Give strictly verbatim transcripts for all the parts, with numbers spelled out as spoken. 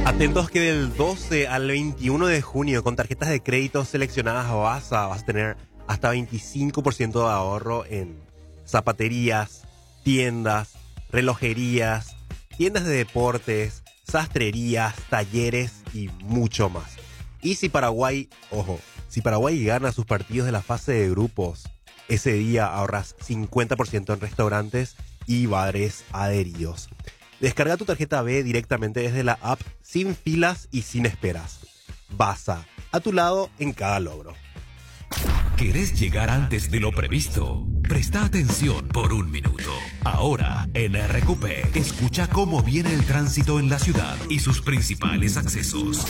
Atentos que del doce al veintiuno de junio, con tarjetas de crédito seleccionadas vas a, vas a tener hasta veinticinco por ciento de ahorro en zapaterías, tiendas, relojerías, tiendas de deportes, sastrerías, talleres y mucho más. Y si Paraguay, ojo, si Paraguay gana sus partidos de la fase de grupos, ese día ahorras cincuenta por ciento en restaurantes y bares adheridos. Descarga tu tarjeta B directamente desde la app, sin filas y sin esperas. Basa, a tu lado en cada logro. ¿Querés llegar antes de lo previsto? Presta atención por un minuto. Ahora, en R Q P, escucha cómo viene el tránsito en la ciudad y sus principales accesos.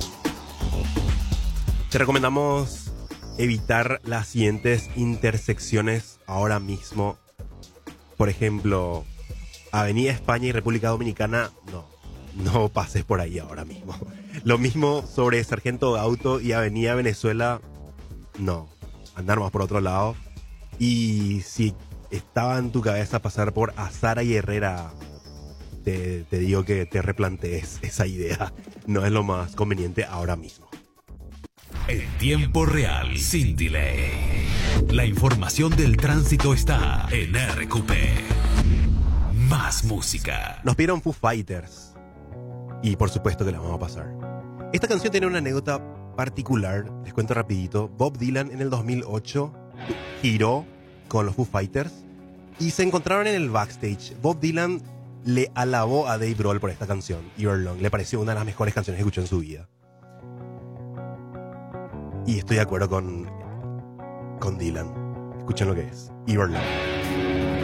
Te recomendamos evitar las siguientes intersecciones ahora mismo. Por ejemplo, Avenida España y República Dominicana, no, no pases por ahí ahora mismo. Lo mismo sobre Sargento Gauto y Avenida Venezuela, no, andar más por otro lado. Y si estaba en tu cabeza pasar por Azara y Herrera, te, te digo que te replantees esa idea, no es lo más conveniente ahora mismo. En tiempo real, sin delay. La información del tránsito está en R Q P. Más música. Nos pidieron Foo Fighters y por supuesto que la vamos a pasar. Esta canción tiene una anécdota particular, les cuento rapidito. Bob Dylan en el dos mil ocho giró con los Foo Fighters y se encontraron en el backstage. Bob Dylan le alabó a Dave Grohl por esta canción, You're Long. Le pareció una de las mejores canciones que escuchó en su vida. Y estoy de acuerdo con, con Dylan. Escuchen lo que es You're Long.